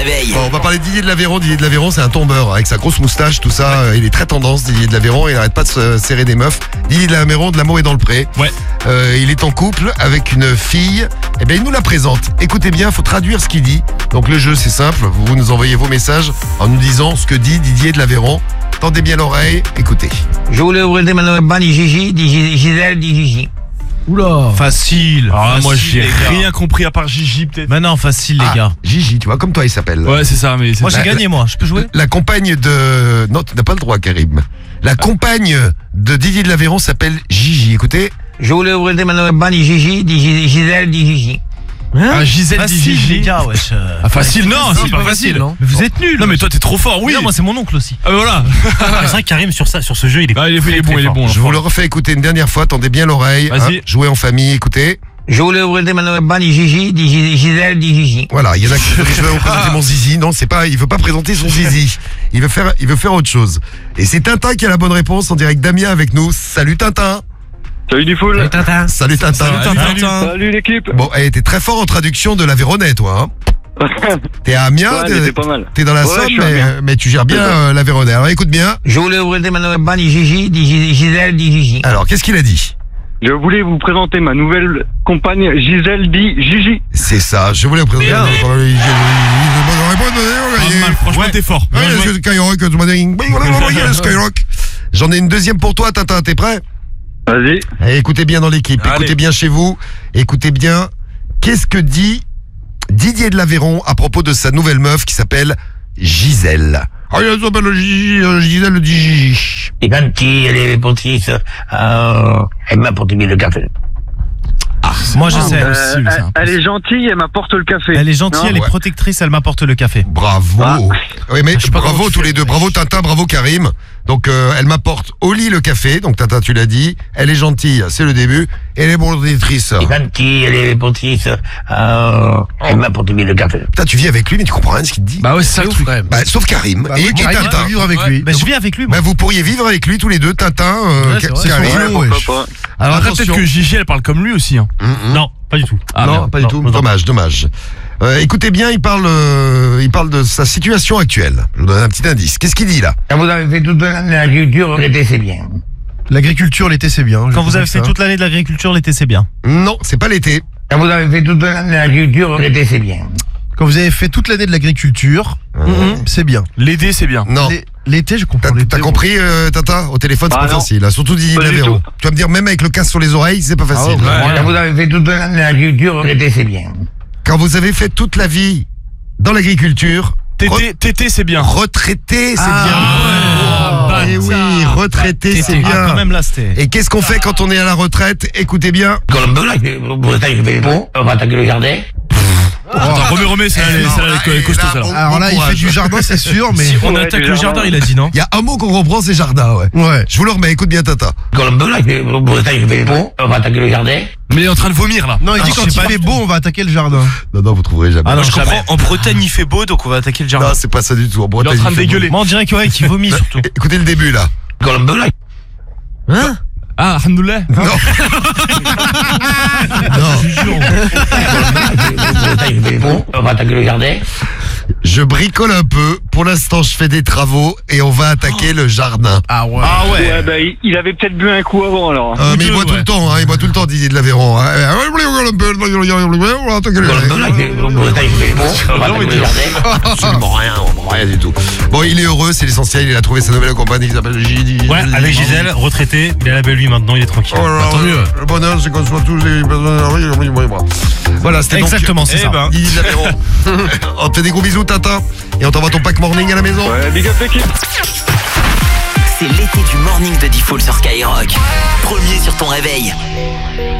réveil. Bon, on va parler de Didier de l'Aveyron. Didier de l'Aveyron, c'est un tombeur avec sa grosse moustache, tout ça. Il est très tendance, Didier de l'Aveyron. Il n'arrête pas de se serrer des meufs. Didier de l'Aveyron, de l'amour est dans le pré. Ouais. Il est en couple avec une fille. Eh bien, il nous la présente. Écoutez bien, il faut traduire ce qu'il dit. Donc le jeu, c'est simple. Vous nous envoyez vos messages en nous disant ce que dit Didier de l'Aveyron. Tendez bien l'oreille, écoutez. Je voulais ouvrir des manos dit Gigi, dit Gisèle, dit Gigi. Oula. Facile. Ah, moi Facile, j'ai les gars. rien compris à part Gigi peut-être. Mais non, facile les gars. Gigi, tu vois, comme toi, il s'appelle. Ouais, c'est ça, mais c'est Moi ça. j'ai gagné moi, je peux jouer? La compagne de... Non, tu n'as pas le droit, Karim. La compagne de Didier de l'Aveyron s'appelle Gigi. Écoutez. Je voulais ouvrir des manos dit Gigi, dit Gisèle, dit Gigi. Ah, Gisèle dit Facile Gigi. les gars, wesh. Ah, facile, non, c'est pas facile. non. Mais vous êtes nuls. Non, mais toi t'es trop fort, oui. Non, moi c'est mon oncle aussi. Ah, voilà. C'est vrai que Karim sur ce jeu il est Ah, il est bon, il est bon. Je vous le refais écouter une dernière fois. Tendez bien l'oreille. Vas-y. Jouez en famille, écoutez. Je voulais ouvrir des manos dit Gigi, dit Gisèle, dit Gigi. Voilà, il y en a qui disent je vais vous présenter mon zizi. Non, c'est pas, il veut pas présenter son zizi. Il veut faire autre chose. Et c'est Tintin qui a la bonne réponse en direct. Damien avec nous. Salut Tintin. Salut du full. Salut Tintin. Salut l'équipe. Bon, t'es très fort en traduction de l'Aveyronais, toi. Hein. T'es à Amiens, Ouais, c'est pas mal. t'es dans la Ouais, Somme, je suis à Amiens. mais tu gères bien l'Aveyronais. Alors écoute bien. Je voulais ouvrir des manos dit Gigi, dit Gisèle, dit Gigi. Alors, qu'est-ce qu'il a dit? Je voulais vous présenter ma nouvelle compagne Gisèle dit Gigi. C'est ça, je voulais vous présenter. Franchement, t'es fort. J'en ai une deuxième pour toi, Tintin, t'es prêt? Vas-y. Eh, écoutez bien dans l'équipe, Allez. écoutez bien chez vous, écoutez bien. Qu'est-ce que dit Didier de l'Aveyron à propos de sa nouvelle meuf qui s'appelle Gisèle? Ah, elle s'appelle Gisèle dit Gigi. Et quand elle est portrice, elle m'a porté le café. Moi je sais. Elle est gentille, elle m'apporte le café. Elle est gentille, Non, elle est ouais. protectrice, elle m'apporte le café. Bravo. Ah. Oui, mais Je sais pas bravo comment tu tous fais, les deux. mais- Bravo Tintin, bravo Karim. Donc elle m'apporte au lit le café. Donc Tintin, tu l'as dit. Elle est gentille, c'est le début. Elle est protectrice. Et quand elle est portrice, elle m'a porté le café. Putain, tu vis avec lui, mais tu comprends rien de ce qu'il te dit. Bah ouais, c'est ça le truc. Bah, sauf Karim et Tintin. vivre avec lui. Ben je vis avec lui moi. Bah, vous pourriez vivre avec lui tous les deux, Tintin, c'est vrai. Karim. Ouais, pourquoi pas. Alors après, Attention. peut-être que Gigi elle parle comme lui aussi. Hein. Non, pas du tout. Ah, non, merde. pas du tout. non. Dommage. Écoutez bien, il parle de sa situation actuelle. Je vous donne un petit indice. Qu'est-ce qu'il dit là? Quand vous avez fait toute l'agriculture, l'été c'est bien. L'agriculture, l'été, c'est bien. Quand vous avez fait toute l'année de l'agriculture, l'été c'est bien. Non, c'est pas l'été. Quand vous avez fait toute l'agriculture, l'été c'est bien. Quand vous avez fait toute l'année de l'agriculture, c'est bien. L'aider, c'est bien. Non. L'été, je comprends. T'as compris, Tintin? Au téléphone, c'est Ah, pas non. facile. Là. Surtout Didier de Pas du l'Aveyron. tout. Tu vas me dire, même avec le casque sur les oreilles, c'est pas facile. ouais. Quand vous avez fait toute l'agriculture, l'été c'est bien. Quand vous avez fait toute la vie dans l'agriculture, Tété, c'est bien. retraité, c'est Ah, bien. Et oui, retraité, c'est Ah, quand bien. même là c'était. Et qu'est-ce qu'on fait quand on est à la retraite? Écoutez bien. Colombo, là, pour ça, je fais les pots, on va attaquer le jardin. Attends, remets, celle-là, elle est costaud, celle-là. Alors là, il fait courage. du jardin, c'est sûr, mais. On Ouais, attaque du le jardin. jardin, il a dit non? Il y a un mot qu'on reprend, c'est jardin, ouais. Ouais. Je vous le remets, écoute bien, Tata. Colombo, là, pour ça, je fais les pots, on va attaquer le jardin. Mais il est en train de vomir là. Non, il dit quand il fait beau, on va attaquer le jardin. Non, vous trouverez jamais. Ah non, Je jamais. comprends, en Bretagne il fait beau donc on va attaquer le jardin. Non, c'est pas ça du tout. En Il est Bretagne, en train de fait dégueuler. Moi on dirait que ouais, qu'il vomit surtout. beau. Écoutez le début, là. Colombo, là, Hein? Ah, alhamdoulilah. Non. pour ça, je fais les pots, on va attaquer le jardin. Je bricole un peu. Pour l'instant, je fais des travaux et on va attaquer le jardin. Ah ouais. Ah ouais. Ouais, bah, il avait peut-être bu un coup avant alors. Mais il boit tout le temps, hein. Il boit tout le temps, Didier de l'Aveyron. Hein. On va attaquer le Colombo, là, jardin. pour ça, je fais les pots, on va attaquer le jardin. Absolument rien du tout. Bon, il est heureux, c'est l'essentiel. Il a trouvé sa nouvelle compagne qui s'appelle Gigi. Ouais, avec Gisèle, retraité, il est là lui maintenant, il est tranquille. Oh là là, Tant mieux. Le bonheur, c'est qu'on soit tous les personnes. Voilà, c'était donc Exactement, c'est ça. Didier de l'Aveyron. On te fait des gros bisous, Tintin. Et on t'envoie ton pack morning à la maison. Ouais, big up l'équipe. C'est l'été du morning de Diffoul sur Skyrock. Premier sur ton réveil.